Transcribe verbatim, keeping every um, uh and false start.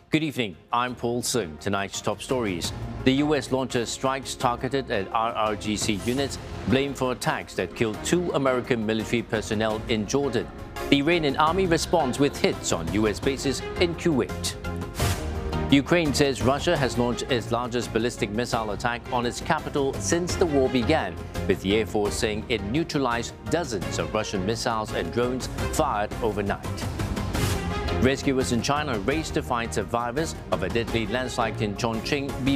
Good evening, I'm Paul Sung. Tonight's top stories. The U S launches strikes targeted at R R G C units, blamed for attacks that killed two American military personnel in Jordan. The Iranian army responds with hits on U S bases in Kuwait. Ukraine says Russia has launched its largest ballistic missile attack on its capital since the war began, with the Air Force saying it neutralized dozens of Russian missiles and drones fired overnight. Rescuers in China race to find survivors of a deadly landslide in Chongqing